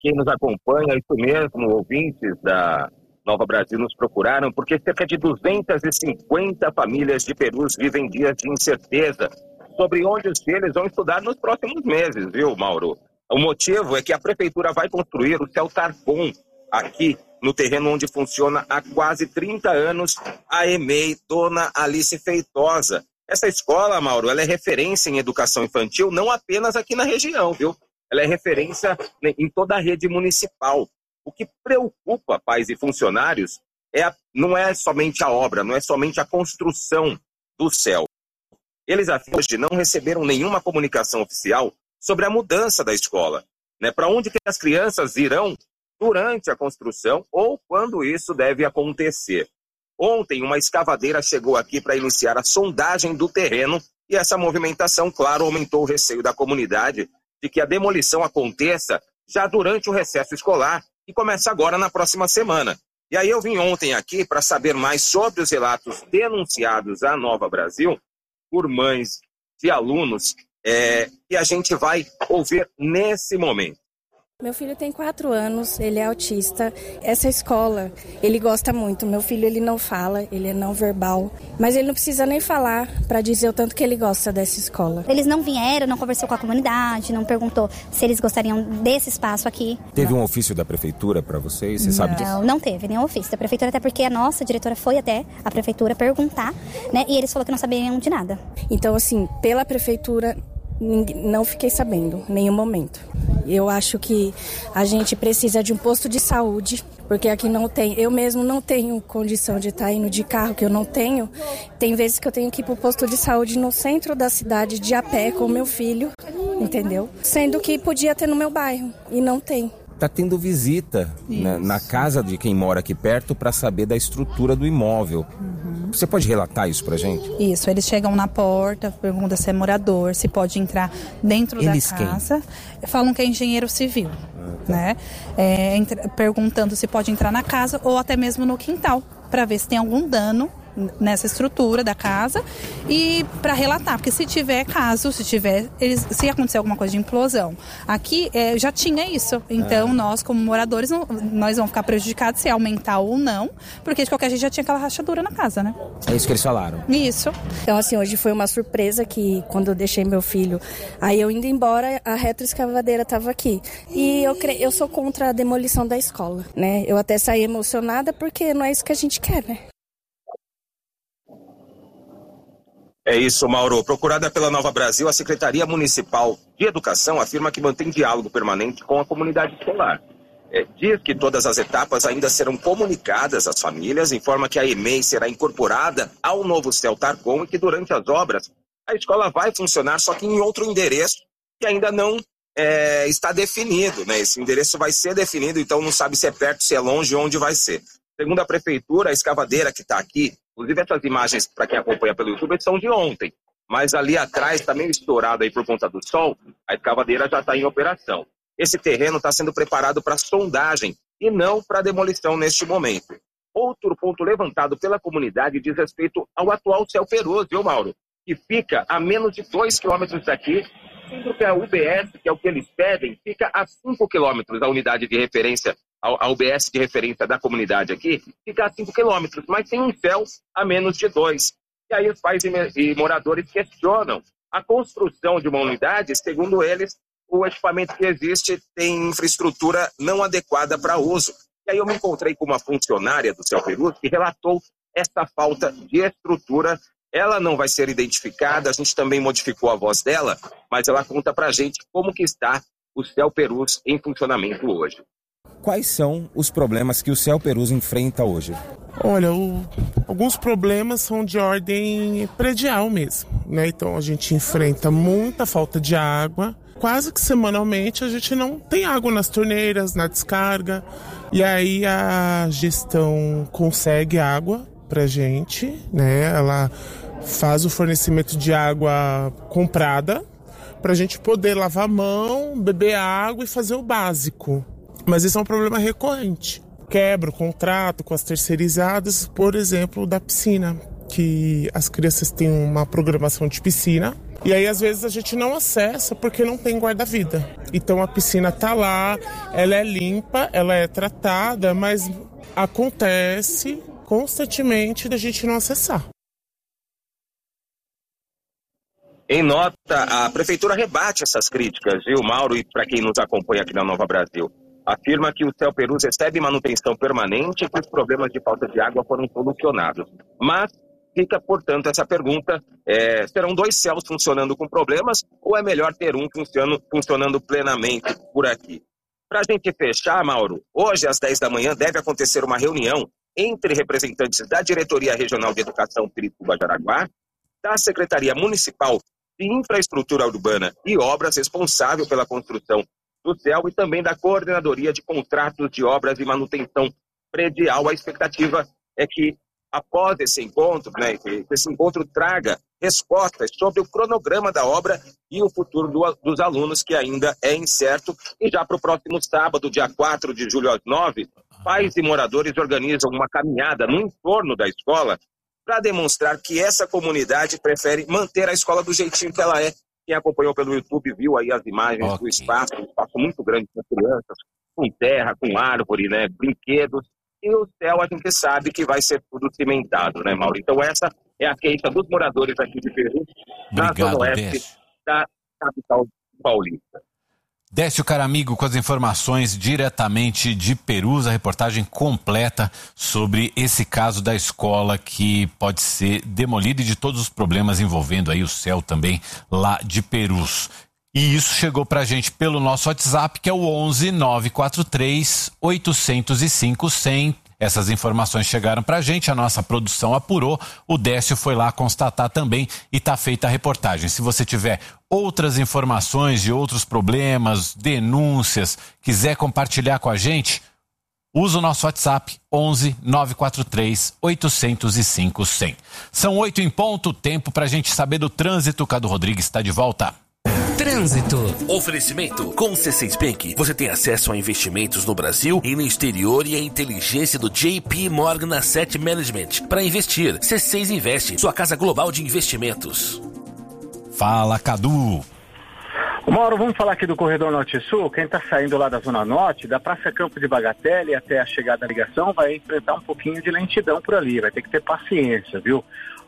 quem nos acompanha, isso mesmo, ouvintes da Nova Brasil nos procuraram, porque cerca de 250 famílias de Perus vivem dias de incerteza sobre onde os filhos vão estudar nos próximos meses, viu, Mauro? O motivo é que a prefeitura vai construir o Celtarcon aqui no terreno onde funciona há quase 30 anos a EMEI Dona Alice Feitosa. Essa escola, Mauro, ela é referência em educação infantil não apenas aqui na região, viu? Ela é referência em toda a rede municipal. O que preocupa pais e funcionários não é somente a obra, não é somente a construção do CEL. Eles até hoje não receberam nenhuma comunicação oficial sobre a mudança da escola, né? Para onde que as crianças irão durante a construção ou quando isso deve acontecer. Ontem, uma escavadeira chegou aqui para iniciar a sondagem do terreno e essa movimentação, claro, aumentou o receio da comunidade de que a demolição aconteça já durante o recesso escolar, que começa agora na próxima semana. E aí eu vim ontem aqui para saber mais sobre os relatos denunciados à Nova Brasil por mães de alunos e a gente vai ouvir nesse momento. Meu filho tem 4 anos, ele é autista. Essa escola, ele gosta muito. Meu filho, ele não fala, ele é não verbal. Mas ele não precisa nem falar para dizer o tanto que ele gosta dessa escola. Eles não vieram, não conversou com a comunidade, não perguntou se eles gostariam desse espaço aqui. Teve um ofício da prefeitura para vocês? Você sabe disso? Não teve nenhum ofício da prefeitura, até porque a nossa diretora foi até a prefeitura perguntar, né? E eles falaram que não sabiam de nada. Então, assim, pela prefeitura, não fiquei sabendo, em nenhum momento. Eu acho que a gente precisa de um posto de saúde, porque aqui não tem. Eu mesmo não tenho condição de estar indo de carro, que eu não tenho. Tem vezes que eu tenho que ir para o posto de saúde no centro da cidade, de a pé, com meu filho, entendeu? Sendo que podia ter no meu bairro, e não tem. Está tendo visita na casa de quem mora aqui perto para saber da estrutura do imóvel. Você pode relatar isso pra gente? Isso, eles chegam na porta, perguntam se é morador, se pode entrar dentro da casa. Falam que é engenheiro civil, né? Perguntando se pode entrar na casa ou até mesmo no quintal, para ver se tem algum dano nessa estrutura da casa e para relatar, porque se acontecer alguma coisa de implosão, aqui já tinha isso, então nós como moradores nós vamos ficar prejudicados se aumentar ou não, porque de qualquer jeito já tinha aquela rachadura na casa, né? É isso que eles falaram. Isso. Então assim, hoje foi uma surpresa que quando eu deixei meu filho, aí eu indo embora, a retroescavadeira estava aqui e eu sou contra a demolição da escola, né? Eu até saí emocionada porque não é isso que a gente quer, né? É isso, Mauro. Procurada pela Nova Brasil, a Secretaria Municipal de Educação afirma que mantém diálogo permanente com a comunidade escolar. Diz que todas as etapas ainda serão comunicadas às famílias, informa que a EMEI será incorporada ao novo Celtarcon e que durante as obras a escola vai funcionar, só que em outro endereço que ainda não está definido, né? Esse endereço vai ser definido, então não sabe se é perto, se é longe, onde vai ser. Segundo a prefeitura, a escavadeira que está aqui, inclusive essas imagens, para quem acompanha pelo YouTube, são de ontem. Mas ali atrás, está meio estourado aí por conta do sol, a escavadeira já está em operação. Esse terreno está sendo preparado para sondagem e não para demolição neste momento. Outro ponto levantado pela comunidade diz respeito ao atual CEL Perus, viu, Mauro? Que fica a menos de 2 quilômetros daqui, sendo que a UBS, que é o que eles pedem, fica a 5 quilômetros da unidade de referência. A UBS de referência da comunidade aqui fica a 5 quilômetros, mas tem um CEL a menos de 2. E aí os pais e moradores questionam a construção de uma unidade, segundo eles, o equipamento que existe tem infraestrutura não adequada para uso. E aí eu me encontrei com uma funcionária do CEL Perus que relatou essa falta de estrutura. Ela não vai ser identificada, a gente também modificou a voz dela, mas ela conta pra gente como que está o CEL Perus em funcionamento hoje. Quais são os problemas que o CEL Perus enfrenta hoje? Olha, alguns problemas são de ordem predial mesmo, né? Então a gente enfrenta muita falta de água. Quase que semanalmente a gente não tem água nas torneiras, na descarga. E aí a gestão consegue água pra gente, né? Ela faz o fornecimento de água comprada pra gente poder lavar a mão, beber água e fazer o básico. Mas esse é um problema recorrente. Quebra o contrato com as terceirizadas, por exemplo, da piscina, que as crianças têm uma programação de piscina E aí, às vezes, a gente não acessa porque não tem guarda-vida. Então, a piscina tá lá, ela é limpa, ela é tratada, mas acontece constantemente da gente não acessar. Em nota, a Prefeitura rebate essas críticas, viu, Mauro, e para quem nos acompanha aqui na Nova Brasil. Afirma que o Céu Perus recebe manutenção permanente e que os problemas de falta de água foram solucionados. Mas fica, portanto, essa pergunta, serão 2 céus funcionando com problemas ou é melhor ter um funcionando plenamente por aqui? Para a gente fechar, Mauro, hoje às 10 da manhã deve acontecer uma reunião entre representantes da Diretoria Regional de Educação Pirituba-Jaraguá, da Secretaria Municipal de Infraestrutura Urbana e Obras responsável pela construção do CEL e também da Coordenadoria de Contratos de Obras e Manutenção Predial. A expectativa é que, após esse encontro, que esse encontro traga respostas sobre o cronograma da obra e o futuro dos alunos, que ainda é incerto. E já para o próximo sábado, dia 4 de julho, às 9, pais e moradores organizam uma caminhada no entorno da escola para demonstrar que essa comunidade prefere manter a escola do jeitinho que ela é. Quem acompanhou pelo YouTube viu aí as imagens do espaço, um espaço muito grande para crianças, com terra, com árvore, brinquedos. E o céu a gente sabe que vai ser tudo cimentado, Mauro? Então essa é a queixa dos moradores aqui de Perus, na zona oeste da capital paulista. Décio Caramigo com as informações diretamente de Perus, a reportagem completa sobre esse caso da escola que pode ser demolida e de todos os problemas envolvendo aí o CEL também lá de Perus. E isso chegou pra gente pelo nosso WhatsApp, que é o 11 943 805 100. Essas informações chegaram pra gente, a nossa produção apurou, o Décio foi lá constatar também e tá feita a reportagem. Se você tiver outras informações de outros problemas, denúncias, quiser compartilhar com a gente, usa o nosso WhatsApp 11 943 805 100. São 8 em ponto, tempo pra gente saber do trânsito. Cadu Rodrigues está de volta. Trânsito. Oferecimento. Com o C6 Bank, você tem acesso a investimentos no Brasil e no exterior e a inteligência do JP Morgan Asset Management. Para investir, C6 Investe, sua casa global de investimentos. Fala, Cadu. Mauro, vamos falar aqui do Corredor Norte-Sul. Quem está saindo lá da Zona Norte, da Praça Campo de Bagatelle até a chegada da ligação, vai enfrentar um pouquinho de lentidão por ali. Vai ter que ter paciência, viu?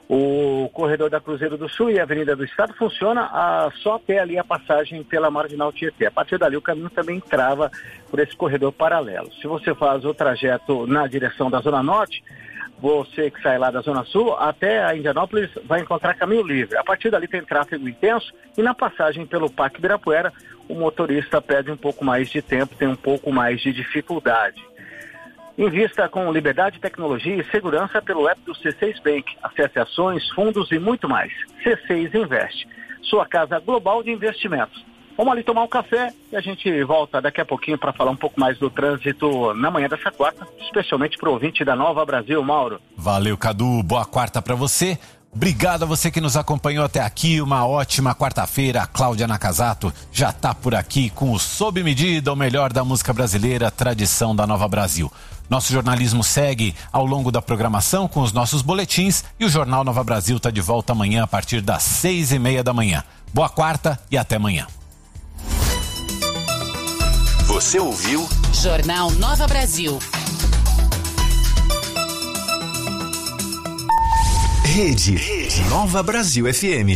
O corredor da Cruzeiro do Sul e a Avenida do Estado funciona só até ali a passagem pela Marginal Tietê. A partir dali o caminho também trava por esse corredor paralelo. Se você faz o trajeto na direção da Zona Norte, você que sai lá da Zona Sul, até a Indianópolis vai encontrar caminho livre. A partir dali tem tráfego intenso e na passagem pelo Parque Ibirapuera o motorista perde um pouco mais de tempo, tem um pouco mais de dificuldade. Invista com liberdade, tecnologia e segurança pelo app do C6 Bank. Acesse ações, fundos e muito mais. C6 Investe, sua casa global de investimentos. Vamos ali tomar um café e a gente volta daqui a pouquinho para falar um pouco mais do trânsito na manhã dessa quarta, especialmente para o ouvinte da Nova Brasil, Mauro. Valeu, Cadu. Boa quarta para você. Obrigado a você que nos acompanhou até aqui. Uma ótima quarta-feira. A Cláudia Nakazato já está por aqui com o Sob Medida, o melhor da música brasileira, tradição da Nova Brasil. Nosso jornalismo segue ao longo da programação com os nossos boletins e o Jornal Nova Brasil está de volta amanhã a partir das 6:30 da manhã. Boa quarta e até amanhã. Você ouviu? Jornal Nova Brasil. Rede Nova Brasil FM.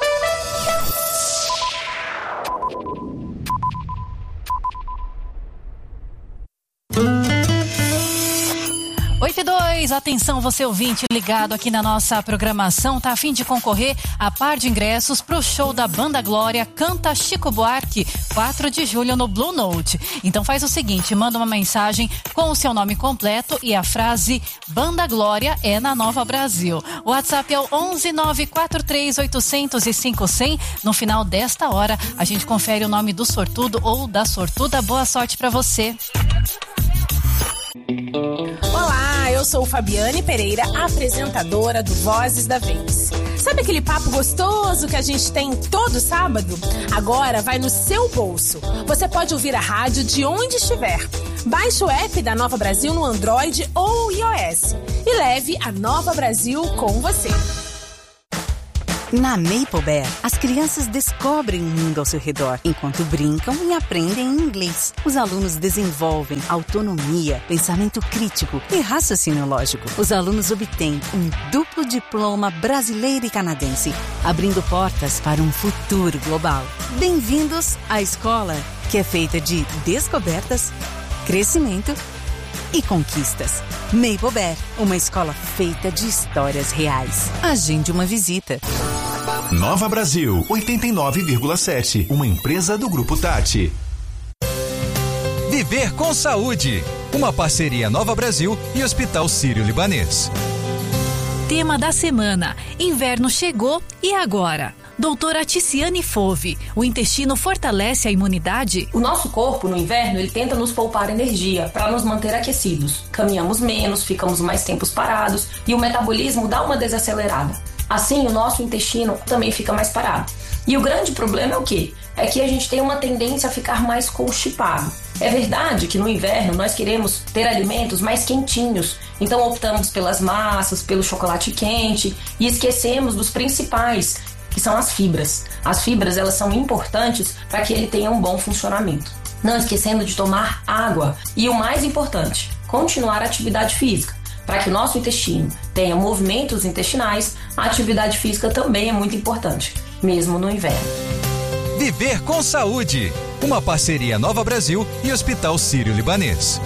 8:02, atenção você ouvinte ligado aqui na nossa programação, tá a fim de concorrer a par de ingressos pro show da Banda Glória Canta Chico Buarque, 4 de julho no Blue Note. Então faz o seguinte, manda uma mensagem com o seu nome completo e a frase Banda Glória é na Nova Brasil. O WhatsApp é o 11 943 805 100. No final desta hora a gente confere o nome do sortudo ou da sortuda. Boa sorte pra você. Olá, eu sou Fabiane Pereira, apresentadora do Vozes da Vez. Sabe aquele papo gostoso que a gente tem todo sábado? Agora vai no seu bolso. Você pode ouvir a rádio de onde estiver. Baixe o app da Nova Brasil no Android ou iOS e leve a Nova Brasil com você. Na Maple Bear, as crianças descobrem o mundo ao seu redor, enquanto brincam e aprendem inglês. Os alunos desenvolvem autonomia, pensamento crítico e raciocínio lógico. Os alunos obtêm um duplo diploma brasileiro e canadense, abrindo portas para um futuro global. Bem-vindos à escola, que é feita de descobertas, crescimento e conquistas. Maple Bear, uma escola feita de histórias reais. Agende uma visita. Nova Brasil 89,7, uma empresa do Grupo Tati. Viver com Saúde, uma parceria Nova Brasil e Hospital Sírio-Libanês. Tema da semana: inverno chegou e agora? Doutora Ticiane Fove, o intestino fortalece a imunidade? O nosso corpo, no inverno, ele tenta nos poupar energia para nos manter aquecidos. Caminhamos menos, ficamos mais tempos parados e o metabolismo dá uma desacelerada. Assim, o nosso intestino também fica mais parado. E o grande problema é o quê? É que a gente tem uma tendência a ficar mais constipado. É verdade que no inverno nós queremos ter alimentos mais quentinhos, então optamos pelas massas, pelo chocolate quente e esquecemos dos principais, que são as fibras. As fibras, elas são importantes para que ele tenha um bom funcionamento. Não esquecendo de tomar água e o mais importante, continuar a atividade física. Para que o nosso intestino tenha movimentos intestinais, a atividade física também é muito importante, mesmo no inverno. Viver com Saúde, uma parceria Nova Brasil e Hospital Sírio-Libanês.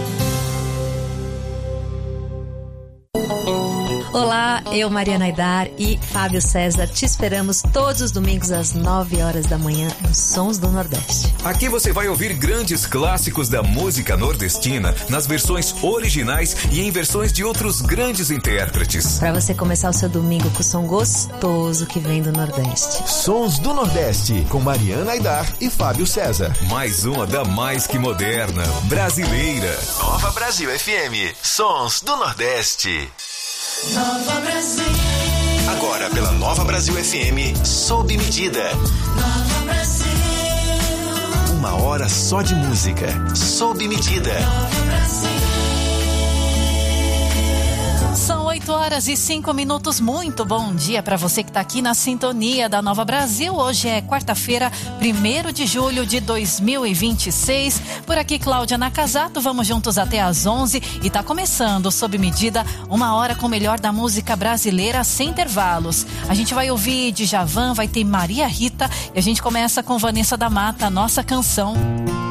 Olá, eu, Mariana Aidar e Fábio César, te esperamos todos os domingos às 9 horas da manhã nos Sons do Nordeste. Aqui você vai ouvir grandes clássicos da música nordestina nas versões originais e em versões de outros grandes intérpretes. Para você começar o seu domingo com o som gostoso que vem do Nordeste. Sons do Nordeste, com Mariana Aidar e Fábio César. Mais uma da mais que moderna, brasileira. Nova Brasil FM, Sons do Nordeste. Nova Brasil. Agora pela Nova Brasil FM, sob medida. Nova Brasil. Uma hora só de música, sob medida. Nova Brasil. São 8h05. Muito bom dia para você que está aqui na sintonia da Nova Brasil. Hoje é quarta-feira, 1º de julho de 2026. Por aqui, Cláudia Nakazato. Vamos juntos até às 11 e tá começando, sob medida, uma hora com o melhor da música brasileira sem intervalos. A gente vai ouvir Djavan, vai ter Maria Rita e a gente começa com Vanessa da Mata, Nossa Canção.